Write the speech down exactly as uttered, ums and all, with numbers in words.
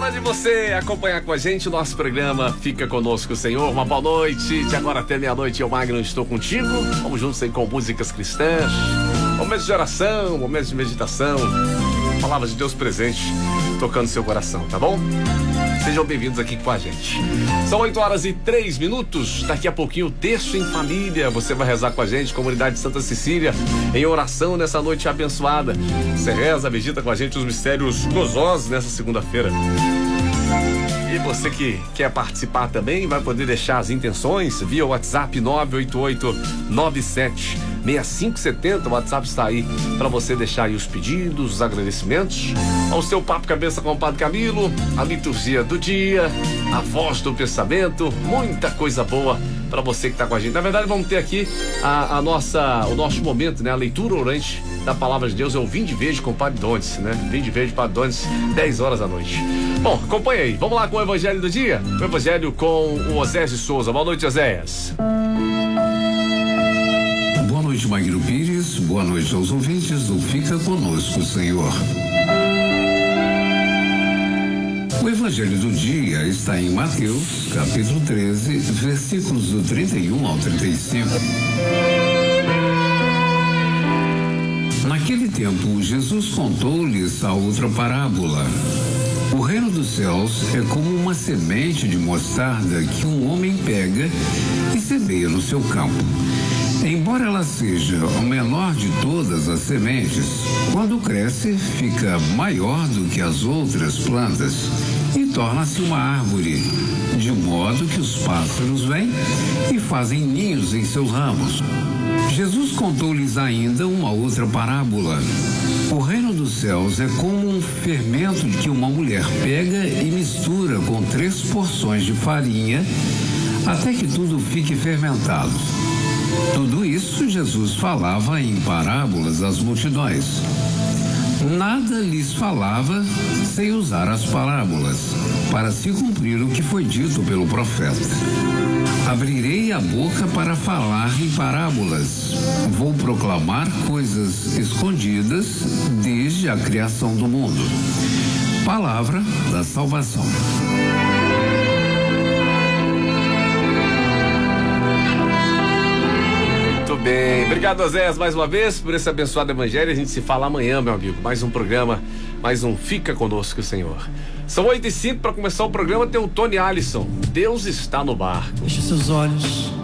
Hora de você acompanhar com a gente o nosso programa Fica Conosco, Senhor. Uma boa noite. De agora até meia-noite, eu, Magno, estou contigo. Vamos juntos aí com músicas cristãs, momentos de oração, momentos de meditação, palavras de Deus presente tocando seu coração, tá bom? Sejam bem-vindos aqui com a gente. São oito horas e três minutos. Daqui a pouquinho, o Terço em Família. Você vai rezar com a gente, Comunidade Santa Cecília, em oração nessa noite abençoada. Você reza, medita com a gente os mistérios gozosos nessa segunda-feira. E você que quer participar também vai poder deixar as intenções via WhatsApp nove oito oito nove sete seis cinco sete zero. O WhatsApp está aí para você deixar aí os pedidos, os agradecimentos ao seu Papo Cabeça com o Padre Camilo, a liturgia do dia, a voz do pensamento, muita coisa boa para você que está com a gente. Na verdade, vamos ter aqui a, a nossa, o nosso momento, né? A leitura orante da Palavra de Deus é o Vinde Verde com o Padre Dondes, né? Vinde Verde, Padre Dondes, dez horas da noite. Bom, acompanha aí. Vamos lá com o Evangelho do dia? O Evangelho com o Osés de Souza. Boa noite, Osés. Boa noite, Magno Pires. Boa noite aos ouvintes do Fica Conosco, Senhor. O Evangelho do dia está em Mateus, capítulo treze, versículos do trinta e um ao trinta e cinco. Naquele tempo, Jesus contou-lhes a outra parábola. O reino dos céus é como uma semente de mostarda que um homem pega e semeia no seu campo. Embora ela seja a menor de todas as sementes, quando cresce, fica maior do que as outras plantas e torna-se uma árvore, de modo que os pássaros vêm e fazem ninhos em seus ramos. Jesus contou-lhes ainda uma outra parábola. O reino dos céus é como um fermento que uma mulher pega e mistura com três porções de farinha até que tudo fique fermentado. Tudo isso Jesus falava em parábolas às multidões. Nada lhes falava sem usar as parábolas, para se cumprir o que foi dito pelo profeta. Abrirei a boca para falar em parábolas. Vou proclamar coisas escondidas desde a criação do mundo. Palavra da salvação. Bem, obrigado, Osés, mais uma vez por esse abençoado evangelho. A gente se fala amanhã, meu amigo. Mais um programa, mais um Fica Conosco, Senhor. São oito e cinco para começar o programa. Tem o Tony Alisson. Deus está no barco. Feche seus olhos.